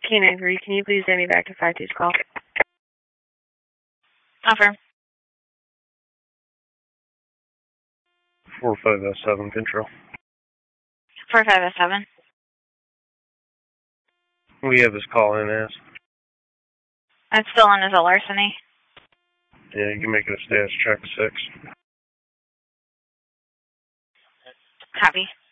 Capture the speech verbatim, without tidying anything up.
Canine three, can you please send me back to five two's call? Offer. four five S seven control. four five S seven. We have his call in as. That's still in as a larceny. Yeah, you can make it a status check six. Copy.